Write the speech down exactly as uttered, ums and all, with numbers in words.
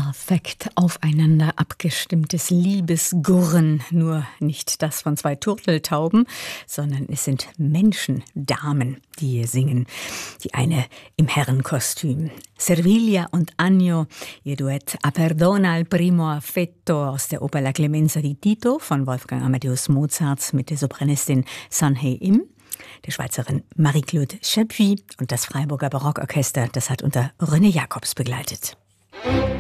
Perfekt aufeinander abgestimmtes Liebesgurren, nur nicht das von zwei Turteltauben, sondern es sind Menschendamen, die hier singen. Die eine im Herrenkostüm. Servilia und Agno, ihr Duett A Perdona al primo affetto aus der Oper La Clemenza di Tito von Wolfgang Amadeus Mozart mit der Sopranistin Sun Hye-im, der Schweizerin Marie-Claude Chapuis und das Freiburger Barockorchester, das hat unter René Jacobs begleitet.